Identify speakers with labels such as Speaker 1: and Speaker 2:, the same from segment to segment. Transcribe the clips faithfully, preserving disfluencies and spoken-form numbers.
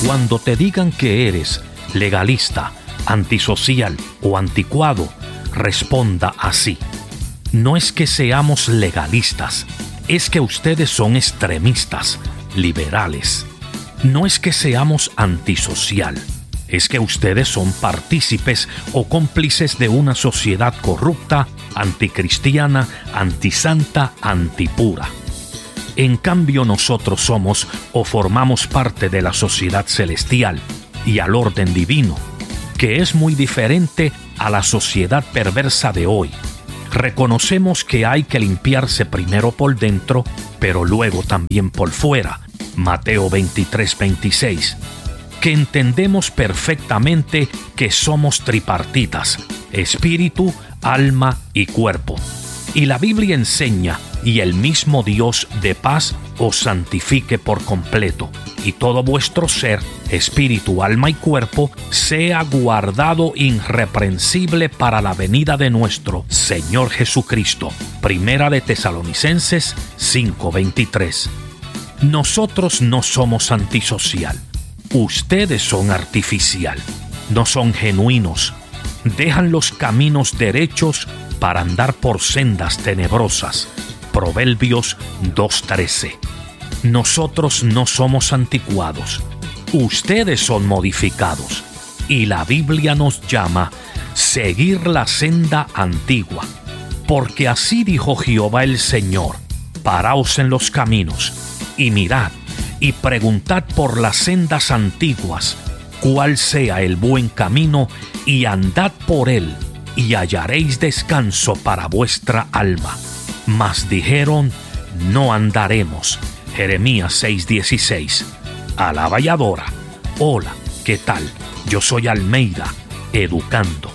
Speaker 1: Cuando te digan que eres legalista, antisocial o anticuado, responda así: no es que seamos legalistas, es que ustedes son extremistas, liberales. No es que seamos antisocial, es que ustedes son partícipes o cómplices de una sociedad corrupta, anticristiana, antisanta, antipura. En cambio, nosotros somos o formamos parte de la sociedad celestial y al orden divino, que es muy diferente a la sociedad perversa de hoy. Reconocemos que hay que limpiarse primero por dentro, pero luego también por fuera. Mateo veintitrés veintiséis. Que entendemos perfectamente que somos tripartitas: espíritu, alma y cuerpo. Y la Biblia enseña: y el mismo Dios de paz os santifique por completo, y todo vuestro ser, espíritu, alma y cuerpo, sea guardado irreprensible para la venida de nuestro Señor Jesucristo. Primera de Tesalonicenses cinco veintitrés. Nosotros no somos antisocial. Ustedes son artificial. No son genuinos. Dejan los caminos derechos para andar por sendas tenebrosas. Proverbios dos trece. Nosotros no somos anticuados. Ustedes son modificados. Y la Biblia nos llama seguir la senda antigua. Porque así dijo Jehová el Señor: paraos en los caminos y mirad y preguntad por las sendas antiguas cuál sea el buen camino, y andad por él, y hallaréis descanso para vuestra alma. Mas dijeron: no andaremos. Jeremías seis dieciséis. Alaba y adora. Hola, ¿qué tal? Yo soy Almeida, educando.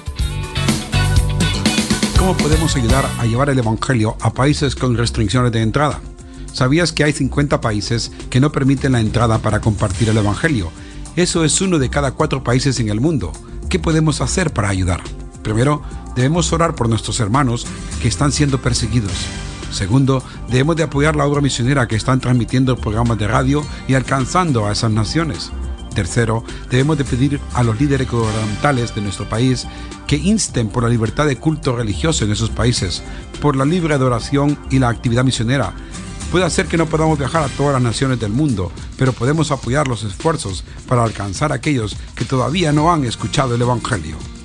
Speaker 2: ¿Cómo podemos ayudar a llevar el Evangelio a países con restricciones de entrada? ¿Sabías que hay cincuenta países que no permiten la entrada para compartir el Evangelio? Eso es uno de cada cuatro países en el mundo. ¿Qué podemos hacer para ayudar? Primero, debemos orar por nuestros hermanos que están siendo perseguidos. Segundo, debemos de apoyar la obra misionera que están transmitiendo programas de radio y alcanzando a esas naciones. Tercero, debemos de pedir a los líderes gubernamentales de nuestro país que insten por la libertad de culto religioso en esos países, por la libre adoración y la actividad misionera. Puede ser que no podamos viajar a todas las naciones del mundo, pero podemos apoyar los esfuerzos para alcanzar a aquellos que todavía no han escuchado el Evangelio.